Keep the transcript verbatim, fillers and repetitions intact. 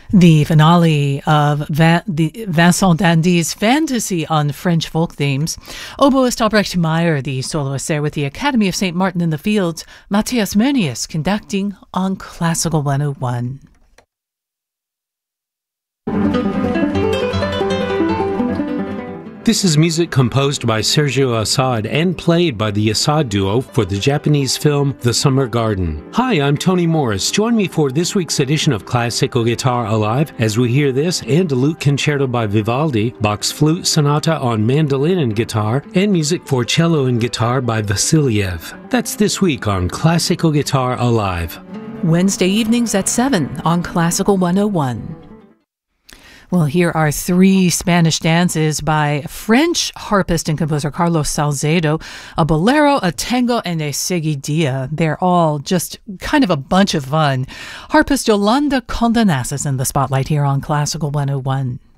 The finale of Van, the Vincent Dandy's Fantasy on French Folk Themes. Oboist Albrecht Meyer, the soloist there with the Academy of Saint Martin in the Fields. Matthias Mönius conducting on Classical one oh one. This is music composed by Sergio Assad and played by the Assad Duo for the Japanese film The Summer Garden. Hi, I'm Tony Morris. Join me for this week's edition of Classical Guitar Alive as we hear this and a lute concerto by Vivaldi, Bach's Flute Sonata on mandolin and guitar, and music for cello and guitar by Vasiliev. That's this week on Classical Guitar Alive. Wednesday evenings at seven on Classical one oh one. Well, here are three Spanish dances by French harpist and composer Carlos Salcedo, a bolero, a tango, and a seguidilla. They're all just kind of a bunch of fun. Harpist Yolanda Condenas is in the spotlight here on Classical one oh one.